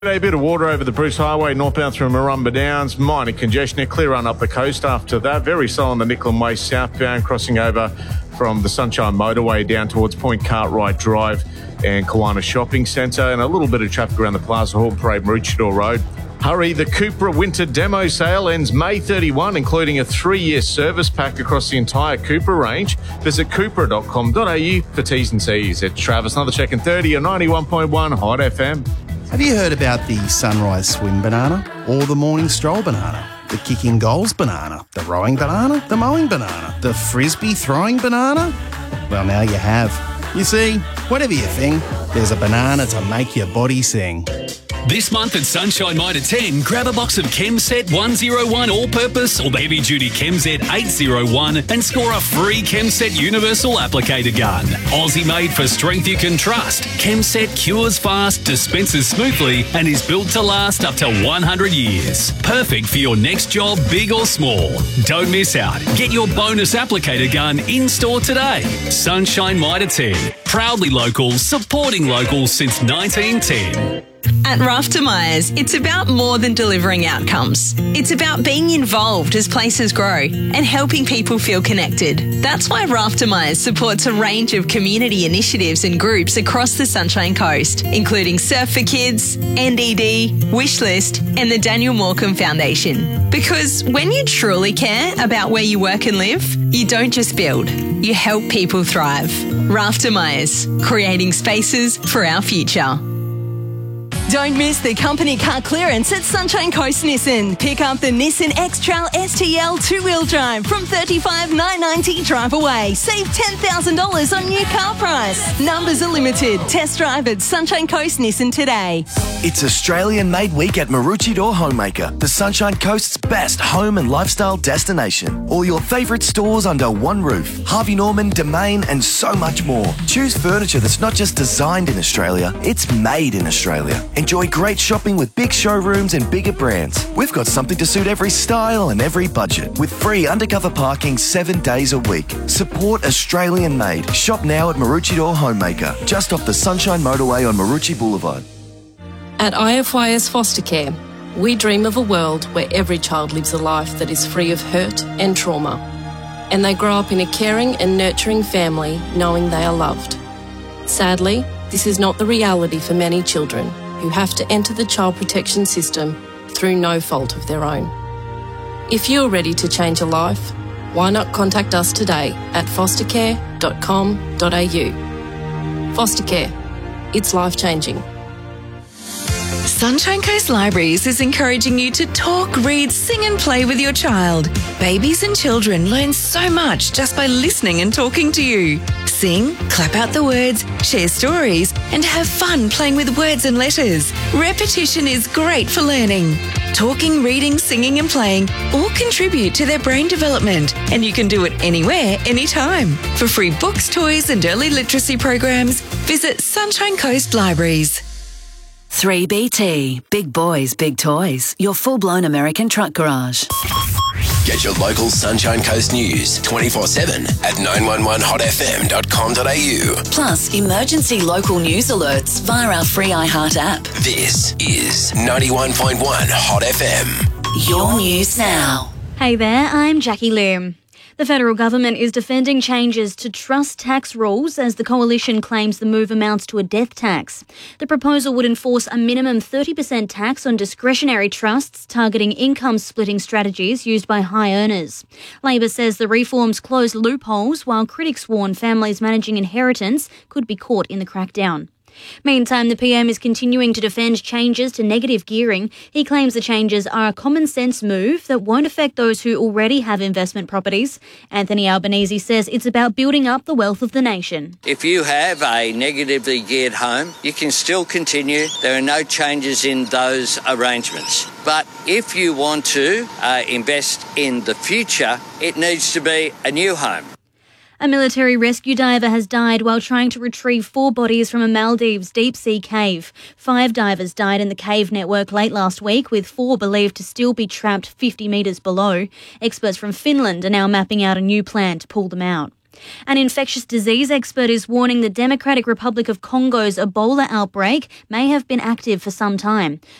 A bit of water over the Bruce Highway northbound through Marumba Downs. Minor congestion, a clear run up the coast after that. Very slow on the Nicholson Way southbound, crossing over from the Sunshine Motorway down towards Point Cartwright Drive and Kiwana Shopping Centre. And a little bit of traffic around the Plaza Hall Parade, Maroochydore Road. Hurry, the Cupra Winter Demo Sale ends May 31, including a 3-year service pack across the entire Cupra range. Visit cupra.com.au for T's and C's. It's Travis, another check in 30 on 91.1 Hot FM. Have you heard about the sunrise swim banana or the morning stroll banana, the kicking goals banana, the rowing banana, the mowing banana, the frisbee throwing banana? Well, now you have. You see, whatever you think, there's a banana to make your body sing. This month at Sunshine Mitre 10, grab a box of ChemSet 101 All-Purpose or the Heavy Duty ChemSet 801 and score a free ChemSet Universal Applicator Gun. Aussie made for strength you can trust. ChemSet cures fast, dispenses smoothly and is built to last up to 100 years. Perfect for your next job, big or small. Don't miss out. Get your bonus applicator gun in-store today. Sunshine Mitre 10. Proudly local, supporting locals since 1910. At Rafter Myers, it's about more than delivering outcomes. It's about being involved as places grow and helping people feel connected. That's why Rafter Myers supports a range of community initiatives and groups across the Sunshine Coast, including Surf for Kids, NDD, Wishlist, and the Daniel Morecambe Foundation. Because when you truly care about where you work and live, you don't just build, you help people thrive. Rafter Myers, creating spaces for our future. Don't miss the company car clearance at Sunshine Coast Nissan. Pick up the Nissan X-Trail STL 2-wheel drive from $35,990 drive away. Save $10,000 on new car price. Numbers are limited. Test drive at Sunshine Coast Nissan today. It's Australian Made Week at Maroochydore Homemaker, the Sunshine Coast's best home and lifestyle destination. All your favourite stores under one roof. Harvey Norman, Domain and so much more. Choose furniture that's not just designed in Australia, it's made in Australia. Enjoy great shopping with big showrooms and bigger brands. We've got something to suit every style and every budget, with free undercover parking 7 days a week. Support Australian made. Shop now at Maroochydore Homemaker, just off the Sunshine Motorway on Maroochy Boulevard. At IFYS Foster Care, we dream of a world where every child lives a life that is free of hurt and trauma, and they grow up in a caring and nurturing family knowing they are loved. Sadly, this is not the reality for many children who have to enter the child protection system through no fault of their own. If you're ready to change a life, why not contact us today at fostercare.com.au. Foster Care, it's life-changing. Sunshine Coast Libraries is encouraging you to talk, read, sing and play with your child. Babies and children learn so much just by listening and talking to you. Sing, clap out the words, share stories and have fun playing with words and letters. Repetition is great for learning. Talking, reading, singing and playing all contribute to their brain development and you can do it anywhere, anytime. For free books, toys and early literacy programs, visit Sunshine Coast Libraries. 3BT, Big Boys, Big Toys, your full-blown American truck garage. Get your local Sunshine Coast news 24/7 at 911hotfm.com.au. Plus, emergency local news alerts via our free iHeart app. This is 91.1 Hot FM. Your news now. Hey there, I'm Jackie Lim. The federal government is defending changes to trust tax rules as the coalition claims the move amounts to a death tax. The proposal would enforce a minimum 30% tax on discretionary trusts targeting income-splitting strategies used by high earners. Labor says the reforms close loopholes while critics warn families managing inheritance could be caught in the crackdown. Meantime, the PM is continuing to defend changes to negative gearing. He claims the changes are a common-sense move that won't affect those who already have investment properties. Anthony Albanese says it's about building up the wealth of the nation. If you have a negatively geared home, you can still continue. There are no changes in those arrangements. But if you want to invest in the future, it needs to be a new home. A military rescue diver has died while trying to retrieve 4 bodies from a Maldives deep-sea cave. 5 divers died in the cave network late last week, with 4 believed to still be trapped 50 metres below. Experts from Finland are now mapping out a new plan to pull them out. An infectious disease expert is warning the Democratic Republic of Congo's Ebola outbreak may have been active for some time.